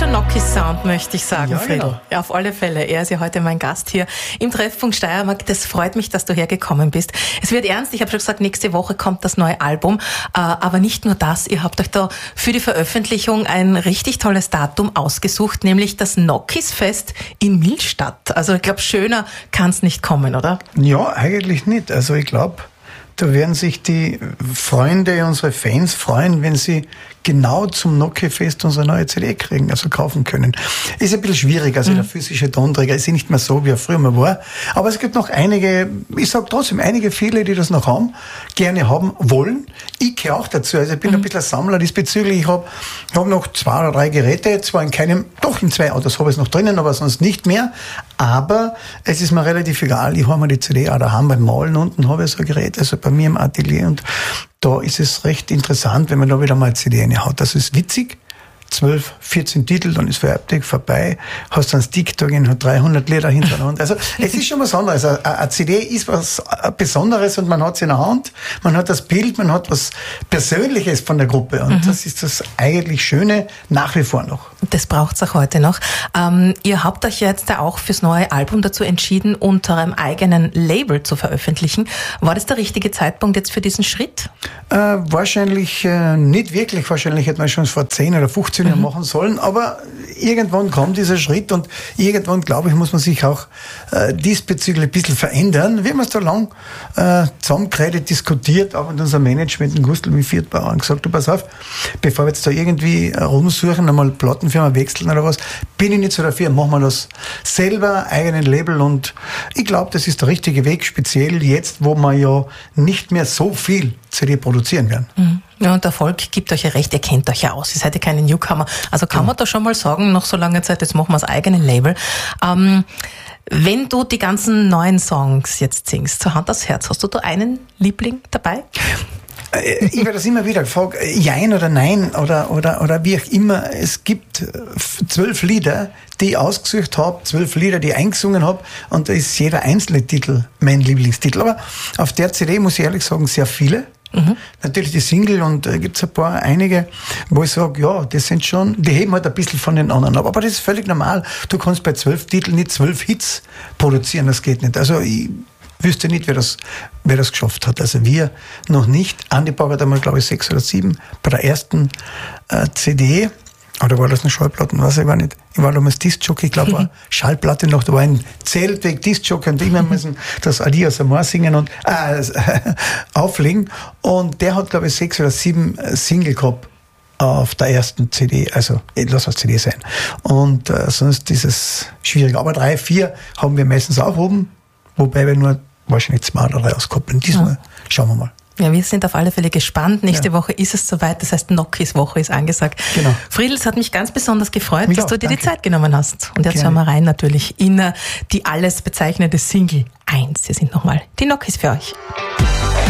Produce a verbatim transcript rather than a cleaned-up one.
Typischer Nokis-Sound, möchte ich sagen, Ja, Friedl. genau. Ja, auf alle Fälle. Er ist ja heute mein Gast hier im Treffpunkt Steiermark. Das freut mich, dass du hergekommen bist. Es wird ernst. Ich habe schon gesagt, nächste Woche kommt das neue Album. Aber nicht nur das. Ihr habt euch da für die Veröffentlichung ein richtig tolles Datum ausgesucht, nämlich das Nokis-Fest in Millstatt. Also ich glaube, schöner kann es nicht kommen, oder? Ja, eigentlich nicht. Also ich glaube, da werden sich die Freunde, unsere Fans freuen, wenn sie genau zum Noki-Fest unsere neue C D kriegen, also kaufen können. Ist ein bisschen schwierig, also mhm. der physische Tonträger ist nicht mehr so, wie er früher mal war. Aber es gibt noch einige, ich sage trotzdem, einige viele, die das noch haben, gerne haben wollen. Ich gehöre auch dazu, also ich bin mhm. ein bisschen ein Sammler diesbezüglich. Ich habe hab noch zwei oder drei Geräte, zwar in keinem, doch in zwei Autos habe ich es noch drinnen, aber sonst nicht mehr. Aber es ist mir relativ egal, ich habe mir die C D auch daheim beim Malen unten, habe ich so ein Gerät, also bei mir im Atelier, und da ist es recht interessant, wenn man da wieder mal C D reinhaut. Das ist witzig. zwölf, vierzehn Titel, dann ist Verabdeck vorbei. Hast einen Stick da gehen, hat dreihundert Lieder hintereinander. Also, es ist schon was anderes. Eine C D ist was Besonderes und man hat sie in der Hand. Man hat das Bild, man hat was Persönliches von der Gruppe. Und mhm. das ist das eigentlich Schöne nach wie vor noch. Das braucht's auch heute noch. Ähm, ihr habt euch jetzt ja auch fürs neue Album dazu entschieden, unter einem eigenen Label zu veröffentlichen. War das der richtige Zeitpunkt jetzt für diesen Schritt? Äh, wahrscheinlich äh, nicht wirklich. Wahrscheinlich hätte man schon vor zehn oder fünfzehn Jahren mhm. machen sollen. Aber irgendwann kommt dieser Schritt und irgendwann, glaube ich, muss man sich auch äh, diesbezüglich ein bisschen verändern. Wir haben es da lang äh, zusammengeredet, diskutiert, auch mit unserem Management in Gustl mit Viertbauer, und gesagt, du pass auf, bevor wir jetzt da irgendwie rumsuchen, einmal Plattenfirma wechseln oder was, bin ich nicht so dafür, machen wir das selber, eigenen Label, und ich glaube, das ist der richtige Weg, speziell jetzt, wo wir ja nicht mehr so viel C D produzieren werden. Mhm. Ja, und der Erfolg gibt euch ja recht, ihr kennt euch ja aus, ihr seid ja keine Newcomer. Also kann ja. man da schon mal sagen, nach so langer Zeit, jetzt machen wir das eigene Label. Ähm, wenn du die ganzen neuen Songs jetzt singst, so Hand aufs Herz, hast du da einen Liebling dabei? Ich werde das immer wieder gefragt, jein oder nein oder, oder, oder wie auch immer. Es gibt zwölf Lieder, die ich ausgesucht habe, zwölf Lieder, die ich eingesungen habe, und da ist jeder einzelne Titel mein Lieblingstitel. Aber auf der C D, muss ich ehrlich sagen, sehr viele. Mhm. Natürlich die Single, und äh, gibt's ein paar, einige, wo ich sage, ja, das sind schon, die heben halt ein bisschen von den anderen ab. Aber das ist völlig normal. Du kannst bei zwölf Titeln nicht zwölf Hits produzieren, das geht nicht. Also ich wüsste nicht, wer das, wer das geschafft hat. Also wir noch nicht. Andi Bauer hat einmal, glaube ich, sechs oder sieben bei der ersten äh, C D. Oder war das eine Schallplatte? Weiß ich gar nicht. Ich war damals Discjockey, ich glaube, eine Schallplatte noch. Da war ein Zeltweg Discjockey, und immer müssen das Adios Amor singen und äh, auflegen. Und der hat, glaube ich, sechs oder sieben Single gehabt auf der ersten C D. Also, lass was C D sein. Und äh, sonst ist es schwierig. Aber drei, vier haben wir meistens auch oben, wobei wir nur wahrscheinlich zwei oder drei auskoppeln. Diesmal schauen wir mal. Ja, wir sind auf alle Fälle gespannt. Nächste ja. Woche ist es soweit, das heißt Nokis Woche ist angesagt. Genau. Friedl, es hat mich ganz besonders gefreut, mich dass auch, du dir danke. die Zeit genommen hast. Und jetzt Gerne. hören wir rein natürlich in die alles bezeichnende Single eins. Hier sind nochmal die Nokis für euch.